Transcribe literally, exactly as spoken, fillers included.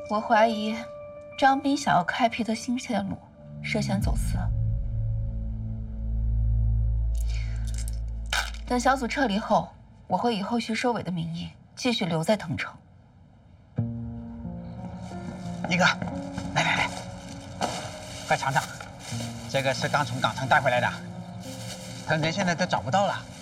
我怀疑张斌想要开辟的新线路，涉嫌走私。等小组撤离后，我会以后续收尾的名义继续留在藤城。 一哥，来来来，快尝尝，这个是刚从港城带回来的，藤城现在都找不到了。